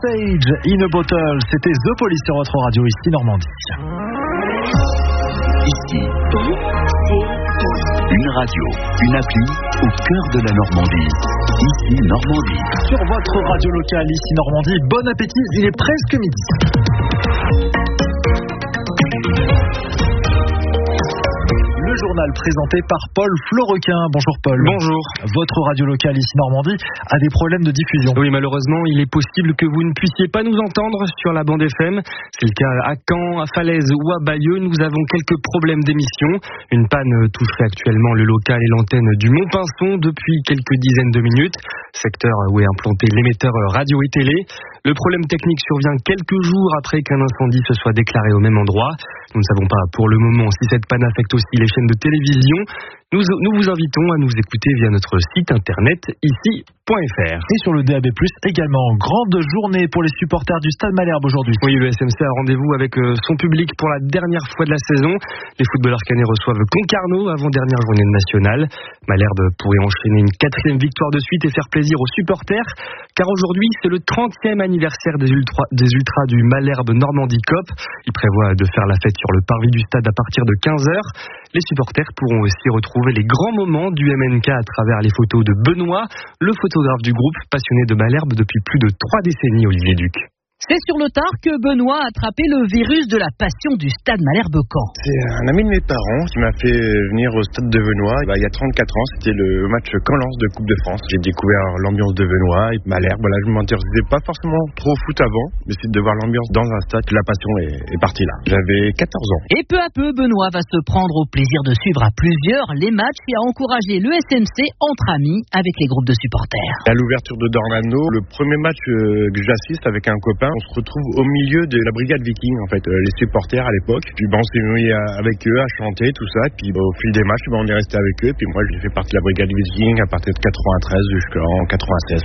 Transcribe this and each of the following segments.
Sage in a Bottle. C'était The Police sur votre radio ici Normandie. Ici, une radio, une appli au cœur de la Normandie. Ici Normandie. Sur votre radio locale ici Normandie, bon appétit, il est presque midi. Le journal présenté par Paul Florequin. Bonjour Paul. Bonjour. Votre radio locale ici Normandie a des problèmes de diffusion. Oui, malheureusement, il est possible que vous ne puissiez pas nous entendre sur la bande FM. C'est le cas à Caen, à Falaise ou à Bayeux. Nous avons quelques problèmes d'émission. Une panne toucherait actuellement le local et l'antenne du Montpinçon depuis quelques dizaines de minutes. Secteur où est implanté l'émetteur radio et télé. Le problème technique survient quelques jours après qu'un incendie se soit déclaré au même endroit. Nous ne savons pas pour le moment si cette panne affecte aussi les chaînes de télévision. Nous vous invitons à nous écouter via notre site internet ici.fr. Et sur le DAB+, également, grande journée pour les supporters du Stade Malherbe aujourd'hui. Oui, le SMC a rendez-vous avec son public pour la dernière fois de la saison. Les footballeurs canets reçoivent Concarneau avant dernière journée nationale. Malherbe pourrait enchaîner une 4e victoire de suite et faire plaisir aux supporters, car aujourd'hui c'est le 30e anniversaire des ultras du Malherbe Normandie Cup. Ils prévoient de faire la fête sur le parvis du stade à partir de 15h. Les supporters pourront aussi retrouver les grands moments du MNK à travers les photos de Benoît, le photographe du groupe, passionné de Malherbe depuis plus de 3 décennies, Olivier Duc. C'est sur le tard que Benoît a attrapé le virus de la passion du Stade Malherbe-Caen. C'est un ami de mes parents qui m'a fait venir au Stade de Benoît. Il y a 34 ans, c'était le match Caen-Lens de Coupe de France. J'ai découvert l'ambiance de Benoît et Malherbe. Voilà, je ne m'intéressais pas forcément trop au foot avant, mais c'est de voir l'ambiance dans un stade que la passion est partie là. J'avais 14 ans. Et peu à peu, Benoît va se prendre au plaisir de suivre à plusieurs les matchs et à encourager le SMC entre amis avec les groupes de supporters. À l'ouverture de Dornano, le premier match que j'assiste avec un copain, on se retrouve au milieu de la brigade viking, en fait, les supporters à l'époque. Puis on s'est mis avec eux à chanter, tout ça. Puis au fil des matchs, on est resté avec eux. Puis moi, j'ai fait partie de la brigade viking à partir de 93 jusqu'en 96.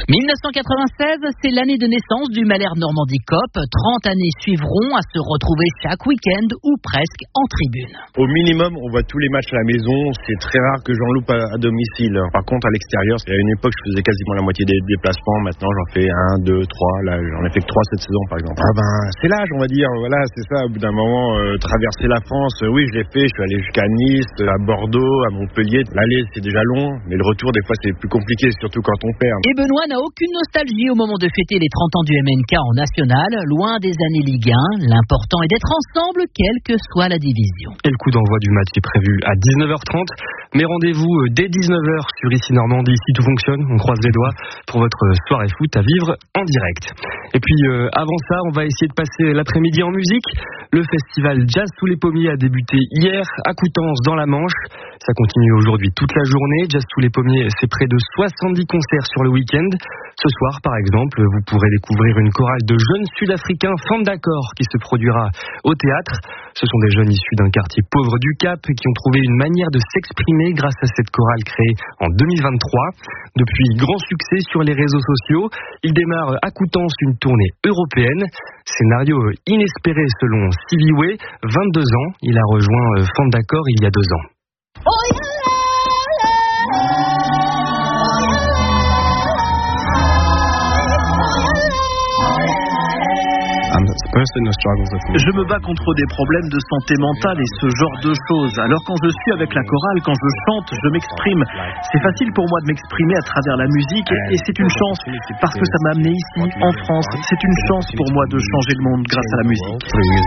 1996, c'est l'année de naissance du Malherbe Normandie Cup. 30 années suivront à se retrouver chaque week-end ou presque en tribune. Au minimum, on voit tous les matchs à la maison. C'est très rare que j'en loupe à domicile. Par contre, à l'extérieur, à une époque, je faisais quasiment la moitié des déplacements. Maintenant, j'en fais 1, 2, 3. Là, j'en ai fait que 3 cette saison, par exemple. C'est l'âge, on va dire. Voilà, c'est ça. Au bout d'un moment, traverser la France, oui, je l'ai fait. Je suis allé jusqu'à Nice, à Bordeaux, à Montpellier. L'aller, c'est déjà long, mais le retour, des fois, c'est plus compliqué, surtout quand on perd. Et Benoît n'a aucune nostalgie au moment de fêter les 30 ans du MNK en national, loin des années Ligue 1. L'important est d'être ensemble, quelle que soit la division. Et le coup d'envoi du match est prévu à 19h30. Mais rendez-vous dès 19h sur Ici Normandie, si tout fonctionne. On croise les doigts pour votre soirée foot à vivre en direct. Et puis, avant ça, on va essayer de passer l'après-midi en musique. Le festival Jazz sous les pommiers a débuté hier à Coutances dans la Manche. Ça continue aujourd'hui toute la journée. Jazz sous les pommiers, c'est près de 70 concerts sur le week-end. Ce soir, par exemple, vous pourrez découvrir une chorale de jeunes Sud-Africains Fandakor qui se produira au théâtre. Ce sont des jeunes issus d'un quartier pauvre du Cap qui ont trouvé une manière de s'exprimer grâce à cette chorale créée en 2023. Depuis grand succès sur les réseaux sociaux, il démarre à Coutances une tournée européenne. Scénario inespéré selon Stevie Way, 22 ans. Il a rejoint Fandakor il y a 2 ans. Je me bats contre des problèmes de santé mentale et ce genre de choses. Alors quand je suis avec la chorale, quand je chante, je m'exprime. C'est facile pour moi de m'exprimer à travers la musique et c'est une chance parce que ça m'a amené ici, en France. C'est une chance pour moi de changer le monde grâce à la musique.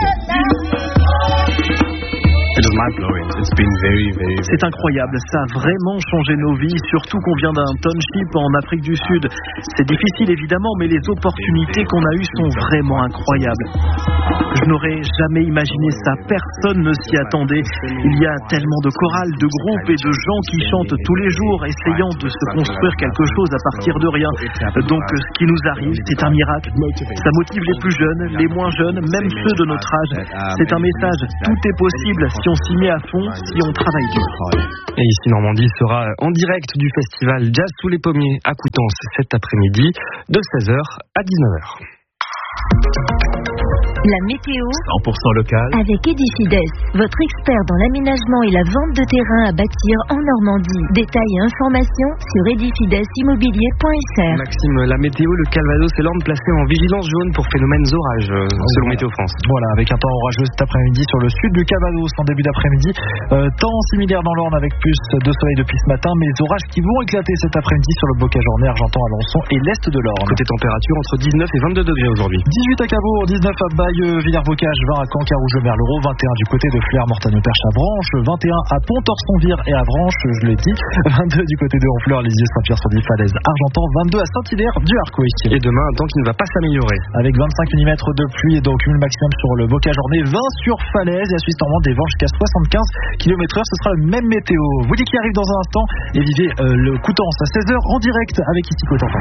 C'est incroyable, ça a vraiment changé nos vies, surtout qu'on vient d'un township en Afrique du Sud. C'est difficile évidemment, mais les opportunités qu'on a eues sont vraiment incroyables. Je n'aurais jamais imaginé ça, personne ne s'y attendait. Il y a tellement de chorales, de groupes et de gens qui chantent tous les jours, essayant de se construire quelque chose à partir de rien. Donc ce qui nous arrive, c'est un miracle. Ça motive les plus jeunes, les moins jeunes, même ceux de notre âge. C'est un message, tout est possible si on s'y met à fond, si on travaille dur. Et Ici Normandie sera en direct du festival Jazz sous les pommiers à Coutances cet après-midi de 16h à 19h. La météo 100% local. avec Edifides, votre expert dans l'aménagement et la vente de terrain à bâtir en Normandie. Détails et informations sur edifidesimmobilier.fr. Maxime, la météo, le Calvados et l'Orne placés en vigilance jaune pour phénomènes orages, selon Météo France. Voilà, avec un temps orageux cet après-midi sur le sud du Calvados en début d'après-midi. Temps similaire dans l'Orne avec plus de soleil depuis ce matin, mais les orages qui vont éclater cet après-midi sur le bocage ornais, Argentan, Alençon et l'est de l'Orne. Côté température, entre 19 et 22 degrés aujourd'hui. 18 à Cabourg, 19 à Bayeux, Villers-Bocage, 20 à Caen, Carouge, Merlereau, 21 du côté de Flers, Mortagne-au-Perche, Avranches, 21 à Pont-Orson-Vire et Avranches, je l'ai dit, 22 du côté de Honfleur, Lisieux, Saint-Pierre-sur-Die, Falaise, Argentan, 22 à Saint-Hilaire, du Harcouët. Et demain, un temps qui ne va pas s'améliorer. Avec 25 mm de pluie et donc cumul maximum sur le bocage ornais, 20 sur Falaise et à Suisse normande des vents jusqu'à 75 km/h. Ce sera le même météo. Vous dites qui arrive dans un instant et vivez le Coutances à 16h en direct avec ici Cotentin.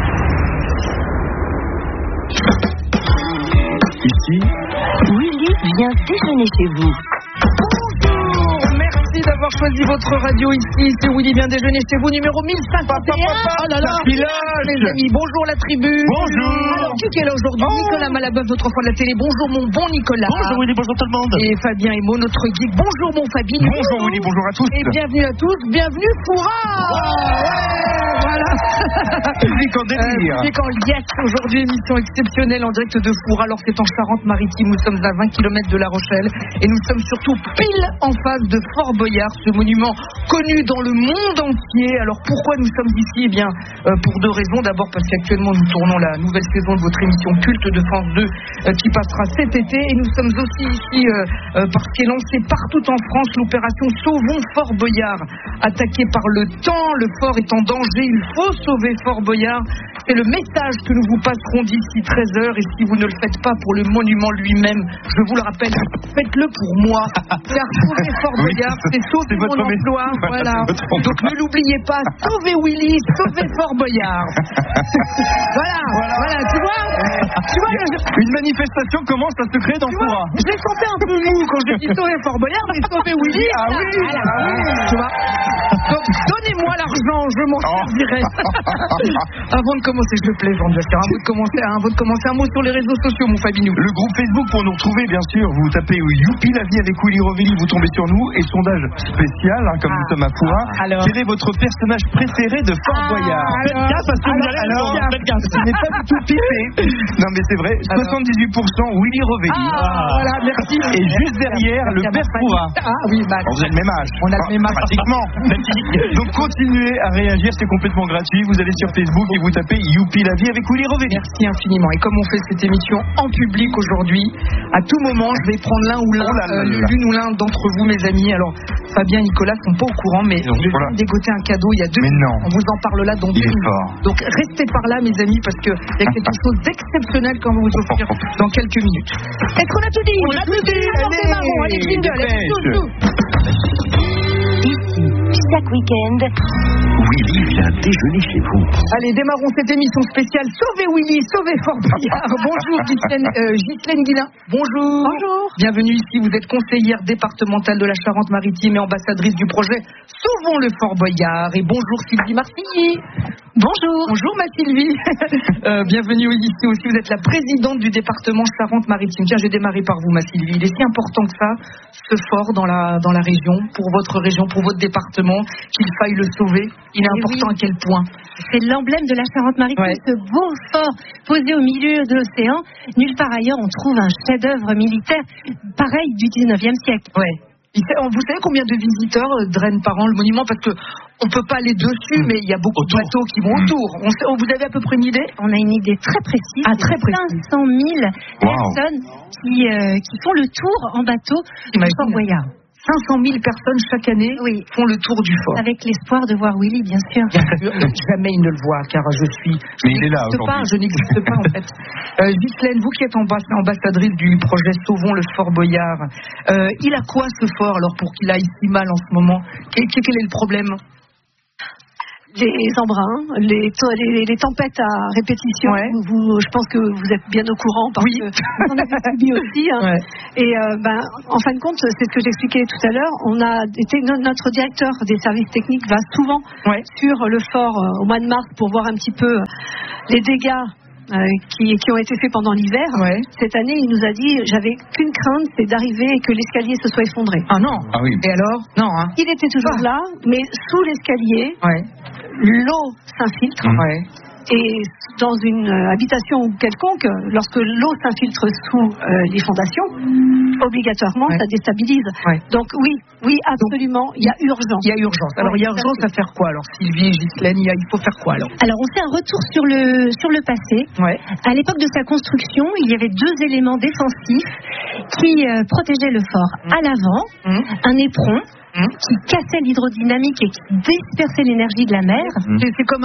Ici, Willy vient déjeuner chez vous. Merci d'avoir choisi votre radio ici. C'est Willy vient déjeuner chez vous, numéro 1051. Oh là là, les amis, bonjour la tribu. Bonjour. Alors, qui est là aujourd'hui? Nicolas Malabeuf, notre fois de la télé. Bonjour mon bon Nicolas. Bonjour Willy, bonjour tout le monde. Et Fabien Emo, notre geek. Bonjour mon Fabien. Bonjour Willy, bonjour à tous. Et bienvenue à tous. Bienvenue Foura. Voilà. Public en délire. Public en yes. Aujourd'hui, émission exceptionnelle en direct de Foura. Alors, c'est en Charente-Maritime. Nous sommes à 20 km de La Rochelle. Et nous sommes surtout pile en face de Fort Boyard, ce monument connu dans le monde entier. Alors, pourquoi nous sommes ici? Eh bien, pour deux raisons. D'abord, parce qu'actuellement, nous tournons la nouvelle saison de votre émission culte de France 2 qui passera cet été. Et nous sommes aussi ici parce qu'est lancée partout en France l'opération Sauvons Fort Boyard. Attaqué par le temps, le fort est en danger. Il faut sauver Fort Boyard. C'est le message que nous vous passerons d'ici 13h. Et si vous ne le faites pas pour le monument lui-même, je vous le rappelle, faites-le pour moi. Car sauver Fort Boyard, c'est sauver mon emploi. Voilà. Donc ne l'oubliez pas, sauvez Willy, sauvez Fort Boyard. Voilà, tu vois, Une manifestation commence à se créer dans Foura. je l'ai senti un peu mou quand j'ai dit sauver Fort Boyard, mais sauver Willy. Tu vois. Donc donnez-moi l'argent, je m'en servirai. Avant de commencer, je te plais, Jean-Jacques, avant de commencer un mot sur les réseaux sociaux, mon Fabinou. Le groupe Facebook pour nous retrouver, bien sûr. Vous tapez Youpi la vie avec Willy Rovelli, vous tombez sur nous. Et sondage spécial, comme nous sommes à Foura. Quel est votre personnage préféré de Fort Boyard? Faites gaffe parce que vous allez ce n'est pas du tout pipé. Non mais c'est vrai, 78% Willy Rovelli. Voilà, merci. Et juste derrière, le père Foura. Ah oui, bah. Vous avez le même âge. On a le même âge. Pratiquement. Donc continuez à réagir, c'est complètement gratuit. Vous allez sur Facebook et vous tapez Youpi la vie avec Willy Rovelli. Merci infiniment. Et comme on fait cette émission en public aujourd'hui, à tout moment, je vais prendre l'une ou l'un d'entre vous, mes amis. Alors, Fabien et Nicolas sont pas au courant, mais je viens dégoter un cadeau il y a 2 minutes. On vous en parle là dans 2 minutes. Donc, restez par là, mes amis, parce qu'il y a quelque chose d'exceptionnel qu'on va vous offrir dans quelques minutes. Est-ce qu'on a tout dit? On a tout dit. Allez, jingle. Ici, chaque week-end, Willy vient déjeuner chez vous. Allez, démarrons cette émission spéciale. Sauvez Willy, sauvez Fort Boyard. Bonjour Ghislaine Guillain. Bonjour. Bienvenue ici. Vous êtes conseillère départementale de la Charente-Maritime et ambassadrice du projet Sauvons le Fort Boyard. Et bonjour Sylvie Marcilly. Bonjour ma Sylvie. Bienvenue ici aussi. Vous êtes la présidente du département Charente-Maritime. Tiens, j'ai démarré par vous, ma Sylvie. Il est si important que ça, ce fort dans la région, pour votre région, pour votre département, qu'il faille le sauver. Il est important à quel point? C'est l'emblème de la Charente-Maritime, ce beau fort posé au milieu de l'océan. Nulle part ailleurs, on trouve un chef-d'œuvre militaire pareil du 19e siècle. Ouais. Vous savez combien de visiteurs drainent par an le monument? Parce que on peut pas aller dessus, mais il y a beaucoup de bateaux qui vont autour. Vous avez à peu près une idée? On a une idée très précise. Très précise. 500 000 personnes qui font le tour en bateau du Fort Boyard. 500 000 personnes chaque année font le tour du fort. Avec l'espoir de voir Willy, bien sûr. Jamais il ne le voit, car Mais il est là aujourd'hui. Je n'existe pas, en fait. Ghislaine, vous qui êtes ambassadrice du projet Sauvons le Fort Boyard, il a quoi ce fort, alors, pour qu'il aille si mal en ce moment? Quel est le problème? Les embruns, les tempêtes à répétition. Je pense que vous êtes bien au courant parce que vous en avez subi aussi. Et en fin de compte, c'est ce que j'expliquais tout à l'heure. Notre directeur des services techniques va souvent sur le fort au mois de mars pour voir un petit peu les dégâts qui ont été faits pendant l'hiver. Cette année, il nous a dit, j'avais qu'une crainte, c'est d'arriver et que l'escalier se soit effondré. Ah non. Ah oui. Et alors? Non. Hein. Il était toujours là, mais sous l'escalier, l'eau s'infiltre. Et dans une habitation quelconque, lorsque l'eau s'infiltre sous les fondations, obligatoirement, ça déstabilise. Donc oui, absolument, il y a urgence. Il y a urgence. Alors il y a urgence à faire quoi alors, Sylvie, Ghislaine, il faut faire quoi alors? Alors on fait un retour sur le passé. À l'époque de sa construction, il y avait 2 éléments défensifs qui protégeaient le fort. À l'avant, un éperon qui cassait l'hydrodynamique et qui dispersait l'énergie de la mer. C'est comme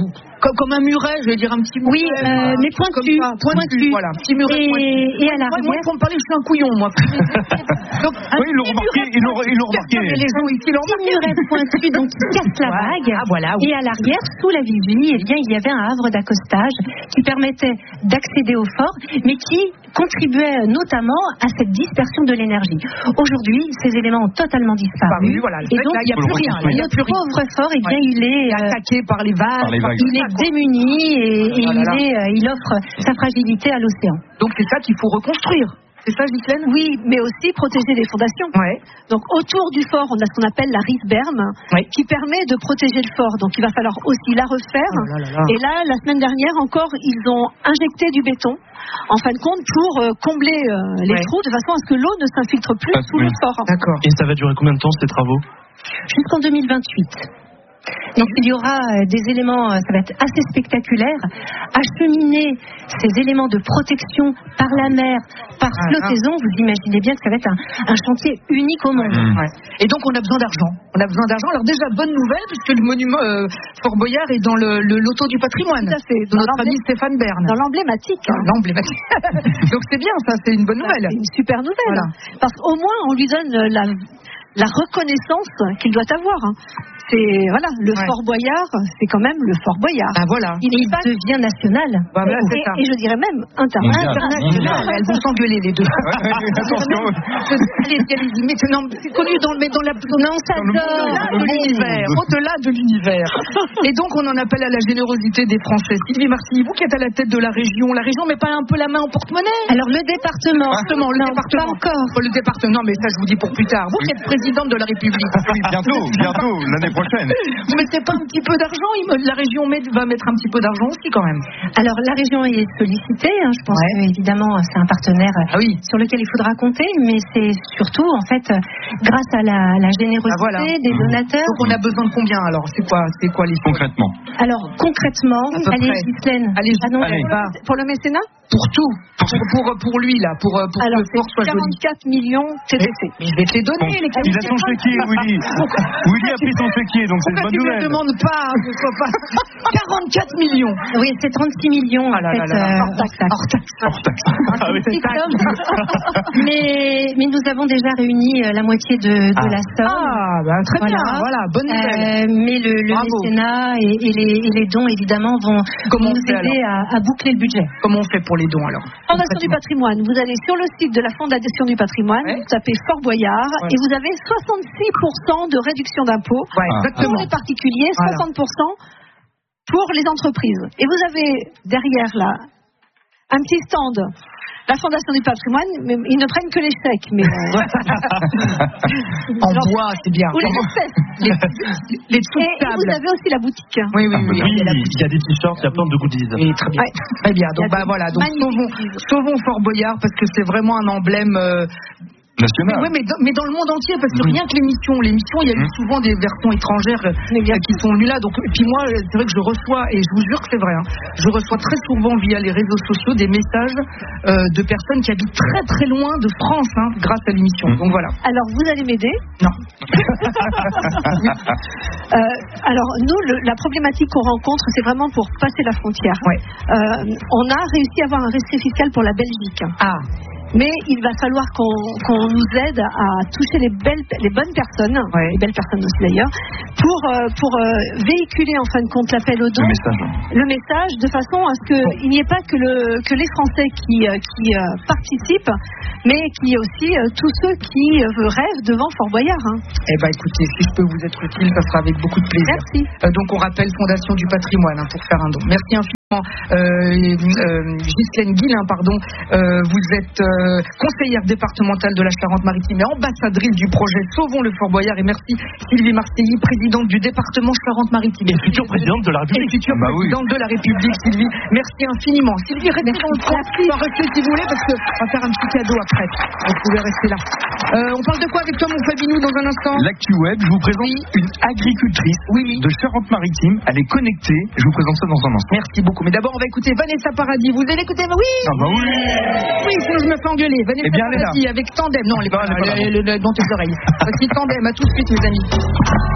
un muret, je vais dire un petit muret. Oui, mais pointu. Voilà, petit muret et à l'arrière. Moi, pour me parler, je suis un couillon, moi. Donc, oui, ils l'ont remarqué. Les gens ici l'ont remarqué. Petit muret pointu, donc qui casse la vague. Et à l'arrière, sous la vigie, il y avait un havre d'accostage qui permettait d'accéder au fort, mais qui contribuait notamment à cette dispersion de l'énergie. Aujourd'hui, ces éléments ont totalement disparu. Et donc, il n'y a plus rien. Notre pauvre fort, il est attaqué par les vagues. Il est démuni et il offre sa fragilité à l'océan. Donc c'est ça qu'il faut reconstruire. C'est ça, Ghislaine? Oui, mais aussi protéger les fondations. Donc autour du fort, on a ce qu'on appelle la rive-berme, qui permet de protéger le fort. Donc il va falloir aussi la refaire. Et là, la semaine dernière encore, ils ont injecté du béton, en fin de compte, pour combler les trous, de façon à ce que l'eau ne s'infiltre plus sous le fort. D'accord. Et ça va durer combien de temps, ces travaux? Jusqu'en 2028. Donc il y aura des éléments, ça va être assez spectaculaire, acheminer ces éléments de protection par la mer, par flottaison, vous imaginez bien que ça va être un chantier unique au monde. Et donc on a besoin d'argent. Alors déjà, bonne nouvelle, puisque le monument Fort Boyard est dans le loto du patrimoine. Tout à fait. De notre ami Stéphane Bern. Dans l'emblématique. Donc c'est bien, ça, c'est une bonne nouvelle. C'est une super nouvelle. Parce qu'au moins on lui donne la reconnaissance qu'il doit avoir. C'est le Fort Boyard, c'est quand même le Fort Boyard. Il devient national. Et je dirais même international. Elles vont s'engueuler les deux. C'est connu dans l'univers, au-delà de l'univers. Et donc on en appelle à la générosité des Français. Sylvie Martigny, vous qui êtes à la tête de la région met pas un peu la main en porte-monnaie? Alors le département. Pas encore. Le département, mais ça je vous dis pour plus tard. Vous qui êtes présidente de la République. Oui, bientôt, l'année prochaine. Vous mettez pas un petit peu d'argent? La région va mettre un petit peu d'argent aussi quand même. Alors la région est sollicitée, je pense que évidemment c'est un partenaire sur lequel il faudra compter, mais c'est surtout en fait grâce à la générosité des donateurs. Donc on a besoin de combien alors? C'est quoi les concrètement? Alors concrètement, allez Ghislaine, pour le mécénat? Pour tout, pour lui là, pour que le fort soit joli. 44 millions TTC. Mais je vais te les donner les 44. Il a son chéquier, Willy. Willy a pris son chéquier, donc c'est une bonne nouvelle. Pourquoi tu ne demandes pas que ce soit pas 44 millions? Oui, c'est 36 millions hors taxe. Mais nous avons déjà réuni la moitié de la somme. Très bien, bonne nouvelle. Mais le mécénat et les dons évidemment vont nous aider à boucler le budget. Comment on fait pour les dons alors? Fondation du patrimoine, vous allez sur le site de la Fondation du patrimoine, vous tapez Fort Boyard et vous avez 66% de réduction d'impôts pour les particuliers, 60% pour les entreprises. Et vous avez derrière là un petit stand, la Fondation du patrimoine, mais ils ne prennent que les chèques. Mais en bois, c'est bien. Ou les espèces. Les trucs tables. Et vous avez aussi la boutique. Oui, il y a des t-shirts, il y a plein de goodies. Oui, très bien. Très bien. Donc donc sauvons Fort Boyard parce que c'est vraiment un emblème national. Oui, mais dans le monde entier, parce que rien que l'émission, il y a eu souvent des versions étrangères qui sont venues là. Donc, et puis moi, c'est vrai que je reçois, et je vous jure que c'est vrai, je reçois très souvent via les réseaux sociaux des messages de personnes qui habitent très très loin de France grâce à l'émission. Donc voilà. Alors, vous allez m'aider? Non. Alors, nous, la problématique qu'on rencontre, c'est vraiment pour passer la frontière. On a réussi à avoir un rescrit fiscal pour la Belgique. Mais il va falloir qu'on nous aide à toucher les bonnes personnes, les belles personnes aussi d'ailleurs, pour véhiculer en fin de compte l'appel au don, le message, de façon à ce qu'il n'y ait pas que les Français qui participent, mais qu'il y ait aussi tous ceux qui rêvent devant Fort Boyard. Eh bien écoutez, si je peux vous être utile, ça sera avec beaucoup de plaisir. Merci. Donc on rappelle Fondation du patrimoine pour faire un don. Merci infiniment. Ghislaine Guillain, vous êtes conseillère départementale de la Charente-Maritime et ambassadrice du projet Sauvons le Fort Boyard. Et merci Sylvie Marseilly, présidente du département Charente-Maritime. Et future présidente de la République. Et future présidente de la République, Sylvie. Merci infiniment. Sylvie, restez dans le coin. Restez si vous voulez, parce qu'on va faire un petit cadeau après. Vous pouvez rester là. On parle de quoi avec toi, mon Fabinou, dans un instant? L'actu web, je vous présente une agricultrice de Charente-Maritime. Elle est connectée. Je vous présente ça dans un instant. Merci beaucoup. Mais d'abord, on va écouter Vanessa Paradis. Vous allez écouter? Oui. Ah bah oui. Oui, sinon je me fais engueuler. Vanessa Paradis avec Tandem. Non, elle est pas là, dans tes oreilles. Voici Tandem. À tout de suite, mes amis.